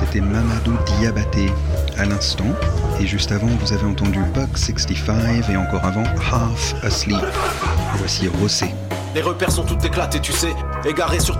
c'était Mamadou Diabaté à l'instant. Et juste avant, vous avez entendu Buck 65 et encore avant Half Asleep. Voici Rossé. Les repères sont tout éclatés, tu sais, égarés sur